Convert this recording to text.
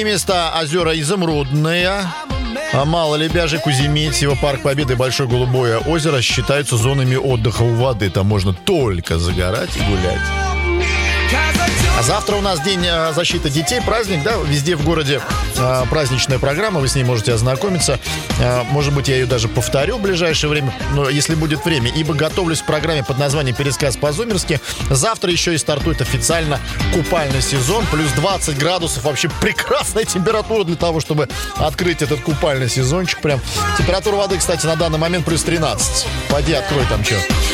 Другие места: озера Изумрудные, Малолебяжий, Куземетьево, Парк Победы, Большое Голубое озеро считаются зонами отдыха у воды. Там можно только загорать и гулять. А завтра у нас День защиты детей, праздник, да, везде в городе праздничная программа, вы с ней можете ознакомиться. Может быть, я ее даже повторю в ближайшее время, но если будет время, ибо готовлюсь к программе под названием «Пересказ по-зумерски». Завтра еще и стартует официально купальный сезон, плюс 20 градусов, вообще прекрасная температура для того, чтобы открыть этот купальный сезончик. Прям температура воды, кстати, на данный момент плюс 13. Пойди, открой там что.